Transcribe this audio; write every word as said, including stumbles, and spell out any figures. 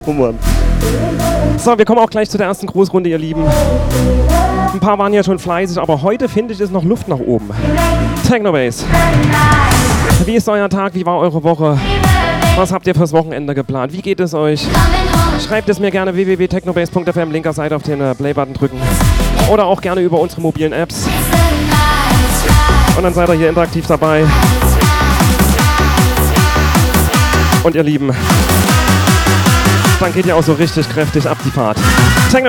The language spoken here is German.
Oh Mann. So, wir kommen auch gleich zu der ersten Großrunde, ihr Lieben. Ein paar waren ja schon fleißig, aber heute finde ich, ist noch Luft nach oben. Technobase. Wie ist euer Tag? Wie war eure Woche? Was habt ihr fürs Wochenende geplant? Wie geht es euch? Schreibt es mir gerne w w w punkt technobase punkt f m, linker Seite auf den Play-Button drücken. Oder auch gerne über unsere mobilen Apps. Und dann seid ihr hier interaktiv dabei. Und ihr Lieben, dann geht ihr auch so richtig kräftig ab die Fahrt. Techno